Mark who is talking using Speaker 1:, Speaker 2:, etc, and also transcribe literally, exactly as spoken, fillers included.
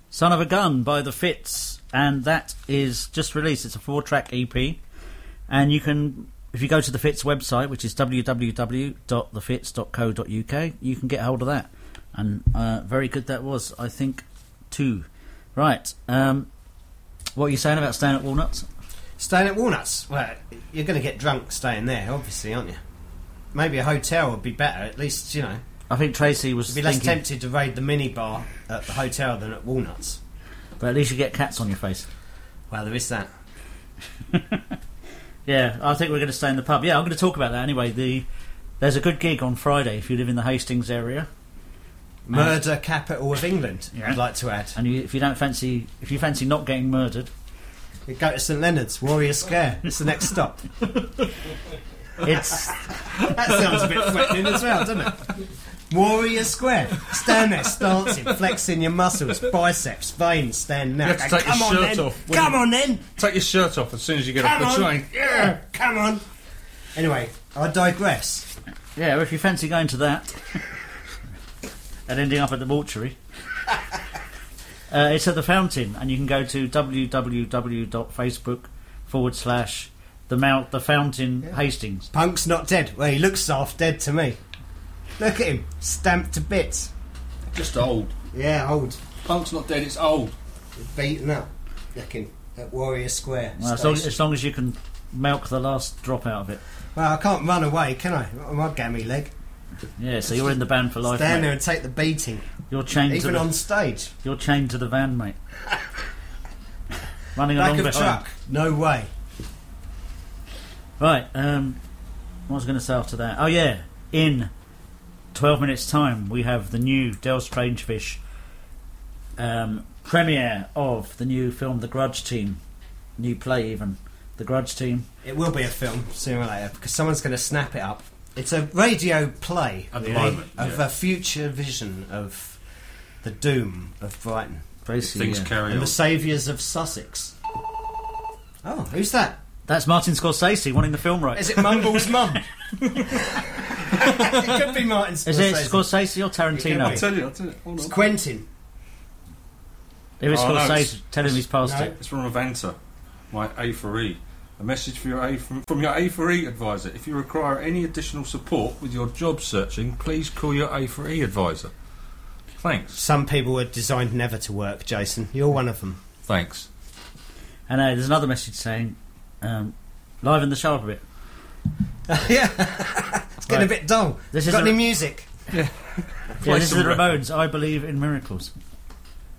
Speaker 1: Son of a Gun by The Fits, and that is just released. It's a four-track E P, and you can, if you go to The Fits website, which is w w w dot the fits dot co dot u k, you can get hold of that. And uh, very good that was, I think, too. Right, um, what are you saying about staying at Walnuts?
Speaker 2: Staying at Walnuts? Well, you're going to get drunk staying there, obviously, aren't you? Maybe a hotel would be better, at least, you know.
Speaker 1: I think Tracy was
Speaker 2: You'd be
Speaker 1: thinking,
Speaker 2: less tempted to raid the minibar at the hotel than at Walnuts.
Speaker 1: but at least you get cats on your face.
Speaker 2: Well, there is that.
Speaker 1: Yeah, I think we're going to stay in the pub. Yeah, I'm going to talk about that anyway. The There's a good gig on Friday if you live in the Hastings area.
Speaker 2: Murder capital of England,
Speaker 1: Yeah.
Speaker 2: I'd like to add.
Speaker 1: And you, if you don't fancy, if you fancy not getting murdered,
Speaker 2: You go to St Leonard's, Warrior Square. It's the next stop.
Speaker 1: it's
Speaker 2: That sounds a bit threatening as well, doesn't it? Warrior Square. Stand there, dancing, flexing your muscles, biceps, veins, stand there.
Speaker 3: You have to take your
Speaker 2: Come on,
Speaker 3: shirt
Speaker 2: then.
Speaker 3: off when
Speaker 2: Come
Speaker 3: you-
Speaker 2: on then.
Speaker 3: Take your shirt off as soon as you get
Speaker 2: Come
Speaker 3: off the
Speaker 2: on.
Speaker 3: train.
Speaker 2: Yeah, come on. Anyway, I digress.
Speaker 1: yeah. If you fancy going to that and ending up at the mortuary, uh, it's at the Fountain, and you can go to w w w dot facebook forward slash the Mount the Fountain
Speaker 2: Yeah.
Speaker 1: Hastings.
Speaker 2: Punk's not dead. Well, he looks half dead to me. Look at him, stamped to bits.
Speaker 3: Just old.
Speaker 2: Yeah, old.
Speaker 3: Punk's not dead, it's old.
Speaker 2: Beaten up. Looking at Warrior Square.
Speaker 1: Well, as, long,
Speaker 2: station.
Speaker 1: as long as you can milk the last drop out of it.
Speaker 2: Well, I can't run away, can I? Not with my gammy leg.
Speaker 1: Yeah, so you're in the band for life,
Speaker 2: Stand
Speaker 1: mate.
Speaker 2: there and take the beating.
Speaker 1: You're chained to
Speaker 2: Even
Speaker 1: the,
Speaker 2: on stage.
Speaker 1: You're chained to the van, mate. Running
Speaker 2: Back
Speaker 1: along
Speaker 2: of
Speaker 1: behind.
Speaker 2: truck. No way.
Speaker 1: Right, um, what was I going to say after that? Oh yeah, in twelve minutes' time we have the new Del Strangefish um, premiere of the new film The Grudge Team. New play even. The Grudge Team.
Speaker 2: It will be a film sooner or later because someone's going to snap it up. It's a radio play
Speaker 3: At the
Speaker 2: really,
Speaker 3: moment,
Speaker 2: of
Speaker 3: yeah.
Speaker 2: a future vision of the doom of Brighton
Speaker 1: Basically,
Speaker 3: Things
Speaker 1: yeah.
Speaker 3: carry
Speaker 2: and
Speaker 3: on.
Speaker 2: the saviours of Sussex. Oh, who's that?
Speaker 1: That's Martin Scorsese wanting the film right.
Speaker 2: Is it Mumble's mum? It could be Martin Scorsese.
Speaker 1: Is it Scorsese or
Speaker 2: It could
Speaker 1: Tarantino?
Speaker 3: I'll tell you, I'll tell you. Hold
Speaker 2: It's
Speaker 3: on.
Speaker 2: Quentin.
Speaker 1: If it's
Speaker 3: Oh, no,
Speaker 1: Scorsese,
Speaker 3: it's-
Speaker 1: tell him he's past
Speaker 2: no.
Speaker 1: it.
Speaker 3: It's from Avanta, my A for E. A message for your A from, from your A for E advisor. If you require any additional support with your job searching, please call your A for E advisor. Thanks.
Speaker 2: Some people are designed never to work, Jason. You're one of them.
Speaker 3: Thanks.
Speaker 1: And uh, there's another message saying, um, liven the show up a bit.
Speaker 2: Yeah. It's getting
Speaker 1: Right.
Speaker 2: a bit dull.
Speaker 1: This is
Speaker 2: Got
Speaker 1: a-
Speaker 2: any music?
Speaker 1: Yeah,
Speaker 3: Play
Speaker 1: this is
Speaker 3: some
Speaker 1: the
Speaker 3: rap.
Speaker 1: Ramones. I believe in miracles.